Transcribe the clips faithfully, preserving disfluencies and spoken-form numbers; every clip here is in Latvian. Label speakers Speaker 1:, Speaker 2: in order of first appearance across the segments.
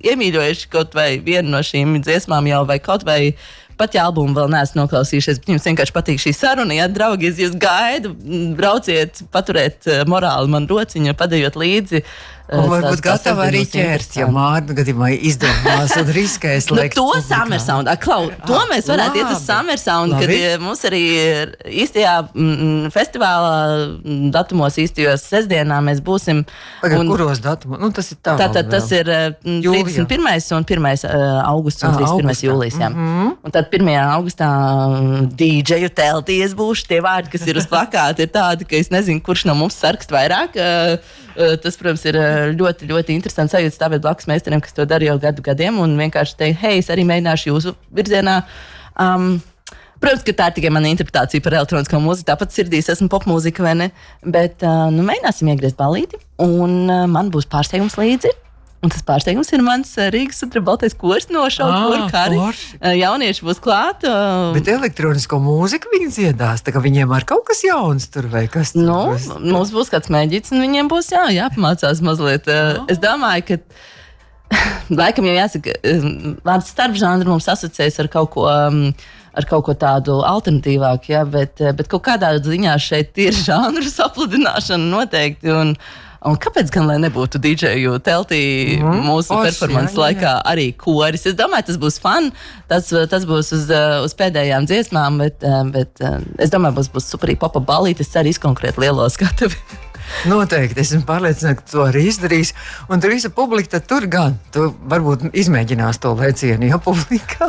Speaker 1: iemīļojuši kaut vai vienu no šīm dziesmām jau vai kaut vai pat ja albumu vēl neesmu noklausījušies, bet jums vienkārši patīk šī saruna, ja draugi, es jūs gaidu, brauciet, paturēt morāli man rociņu, padējot līdzi.
Speaker 2: Un varbūt gatava arī ķert, ja Mārta gadījumā izdomās un riskēs
Speaker 1: nu,
Speaker 2: liekt
Speaker 1: to
Speaker 2: publikā.
Speaker 1: Summer Sound, a, Klau, to
Speaker 2: Ah,
Speaker 1: mēs varētu
Speaker 2: labi.
Speaker 1: iet uz Summer Sound,
Speaker 2: Labi.
Speaker 1: kad mums arī īstajā mm, festivālā mm, datumos, īstajos sestdienā mēs būsim.
Speaker 2: Pagad,
Speaker 1: un-
Speaker 2: kuros datumos? Nu, tas ir tā.
Speaker 1: Tātad tas ir mm,
Speaker 2: Jūlijā.
Speaker 1: trīsdesmit pirmais un pirmais uh, augusts un
Speaker 2: Ah,
Speaker 1: trīsdesmit pirmais
Speaker 2: augustā.
Speaker 1: jūlijas. Jā.
Speaker 2: Mhm.
Speaker 1: Un tad pirmajā augustā dīdžeju telties būšu. Tie vārdi, kas ir uz plakāta, ir tādi, ka es nezinu, kurš no mums sarkst vairāk. Uh, uh, tas, protams, ir uh, ļoti, ļoti interesants sajūta stāvēt blakus meistariem, kas to dara jau gadu gadiem un vienkārši teikt, hei, es arī mēģināšu jūsu virzienā. Um, Protams, ka tā ir tikai mana interpretācija par elektronisko mūziku. Tāpat sirdīs esmu popmūzika, vai ne? Bet uh, nu, mēģināsim iegriezt balīti, un uh, man būs pārsteigums līdzi. Un tas pārsteigums ir mans uh, Rīgas sutra baltais kors no šaubu
Speaker 2: Ah,
Speaker 1: koru kari.
Speaker 2: forši.
Speaker 1: Uh, jaunieši būs klāt. Uh,
Speaker 2: Bet elektronisko mūziku viņi dziedās, tā kā viņiem ar kaut kas jauns tur vai kas tur.
Speaker 1: nu,
Speaker 2: Es-
Speaker 1: mums būs kāds mēģits, un viņiem būs jā, jāpamācās mazliet. Uh, es domāju, ka laikam jau jāsaka, um, vārds starpžanri mums asociēs ar kaut ko. Um, ar kaut ko tādu alternatīvāku, ja, bet, eh, bet kaut kādā ziņā šeit ir žanru sapludināšana noteikti. Un, un kāpēc gan lai nebūtu dīdžeju teltī
Speaker 2: Mhm,
Speaker 1: mūsu
Speaker 2: forši,
Speaker 1: performance
Speaker 2: jā, jā,
Speaker 1: laikā arī koris? Es domāju, tas būs fun, tas, tas būs uz, eh, uz pēdējām dziesmām, bet, eh, bet eh, es domāju, būs, būs superī popa balīti, es ceru izkonkrēt lielo skatuvi.
Speaker 2: Noteikti, esmu pārliecināta, ka to arī izdarīs. Un tur visa publika, tad tur gan, tu varbūt izmēģinās to lēcienu, ja publikā.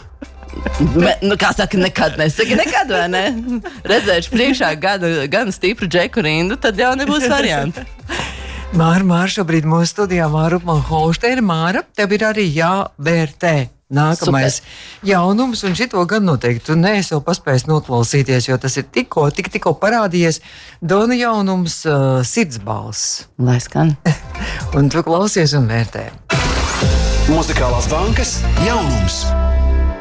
Speaker 1: Me, nu, kā saka, nekad nesaka, nekad, vai ne? Redzēšu priekšā gada, gan stipru džeku rindu, tad jau nebūs varianti.
Speaker 2: Māra, Māra, šobrīd mūsu studijā Māra Upman Holšteina. Māra, tev ir arī jāvērtē nākamais Super. jaunums, un šito gan noteikti tu neesi vēl paspējis noklausīties, jo tas ir tikko, tik, tikko parādījies Dona jaunums uh, Sirdsbalss.
Speaker 1: Lai skan.
Speaker 2: Un tu klausies un vērtē.
Speaker 3: Muzikālās bankas jaunums.